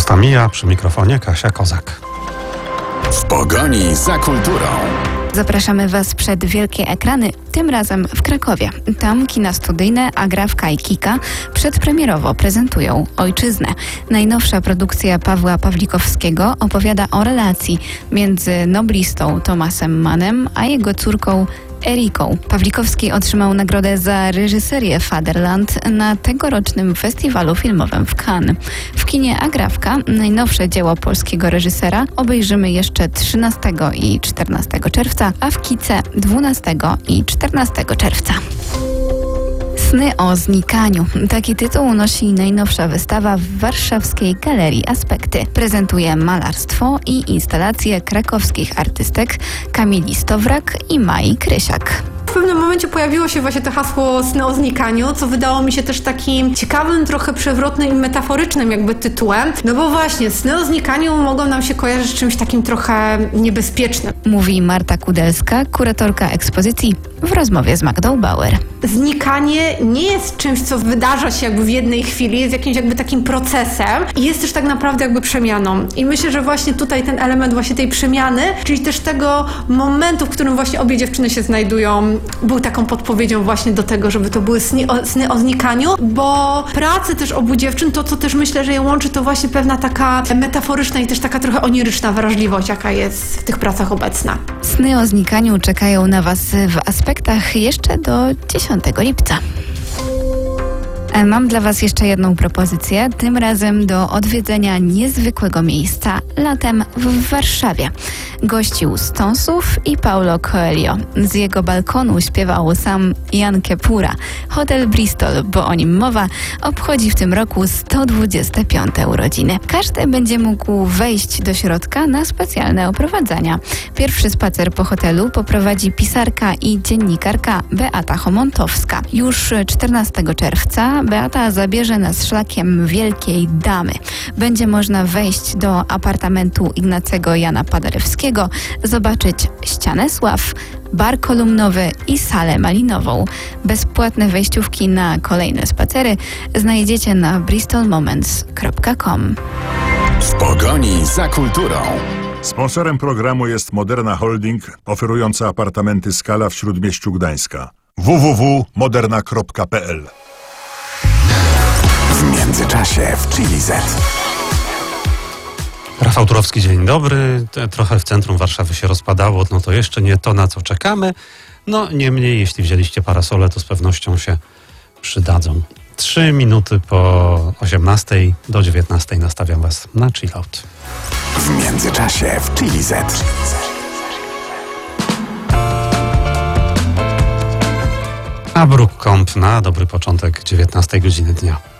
Augusta Mija, przy mikrofonie Kasia Kozak. W pogoni za kulturą. Zapraszamy Was przed wielkie ekrany, tym razem w Krakowie. Tam kina studyjne Agrawka i Kika przedpremierowo prezentują Ojczyznę. Najnowsza produkcja Pawła Pawlikowskiego opowiada o relacji między noblistą Thomasem Mannem a jego córką Eriką. Pawlikowski otrzymał nagrodę za reżyserię Fatherland na tegorocznym festiwalu filmowym w Cannes. W kinie Agrawka, najnowsze dzieło polskiego reżysera, obejrzymy jeszcze 13 i 14 czerwca, a w Kice 12 i 14 czerwca. Sny o znikaniu. Taki tytuł nosi najnowsza wystawa w warszawskiej Galerii Aspekty. Prezentuje malarstwo i instalacje krakowskich artystek Kamili Stowrak i Mai Krysiak. W pewnym momencie pojawiło się właśnie to hasło Sny o znikaniu, co wydało mi się też takim ciekawym, trochę przewrotnym i metaforycznym jakby tytułem. No bo właśnie, sny o znikaniu mogą nam się kojarzyć z czymś takim trochę niebezpiecznym. Mówi Marta Kudelska, kuratorka ekspozycji, w rozmowie z Magdą Bauer. Znikanie nie jest czymś, co wydarza się jakby w jednej chwili, jest jakimś jakby takim procesem i jest też tak naprawdę jakby przemianą. I myślę, że właśnie tutaj ten element właśnie tej przemiany, czyli też tego momentu, w którym właśnie obie dziewczyny się znajdują, był taką podpowiedzią właśnie do tego, żeby to były sny o znikaniu, bo pracy też obu dziewczyn, to co też myślę, że je łączy, to właśnie pewna taka metaforyczna i też taka trochę oniryczna wrażliwość, jaka jest w tych pracach obecna. Sny o znikaniu czekają na Was w Aspektach jeszcze do 10 lipca. Mam dla Was jeszcze jedną propozycję, tym razem do odwiedzenia niezwykłego miejsca latem w Warszawie. Gościł Stąsów i Paulo Coelho. Z jego balkonu śpiewał sam Jan Kepura. Hotel Bristol, bo o nim mowa, obchodzi w tym roku 125. urodziny. Każdy będzie mógł wejść do środka na specjalne oprowadzania. Pierwszy spacer po hotelu poprowadzi pisarka i dziennikarka Beata Homontowska. Już 14 czerwca Beata zabierze nas szlakiem Wielkiej Damy. Będzie można wejść do apartamentu Ignacego Jana Paderewskiego, zobaczyć ścianę sław, bar kolumnowy i salę malinową. Bezpłatne wejściówki na kolejne spacery znajdziecie na bristolmoments.com. W pogoni za kulturą. Sponsorem programu jest Moderna Holding, oferująca apartamenty Skala w Śródmieściu Gdańska. www.moderna.pl. W międzyczasie w Chili Z. Rafał Turowski, dzień dobry. Trochę w centrum Warszawy się rozpadało, no to jeszcze nie to, na co czekamy. No niemniej, jeśli wzięliście parasole, to z pewnością się przydadzą. 3 minuty po 18 do 19 nastawiam Was na chillout. W międzyczasie w Chili Z. A Bruk Komp na dobry początek 19 godziny dnia.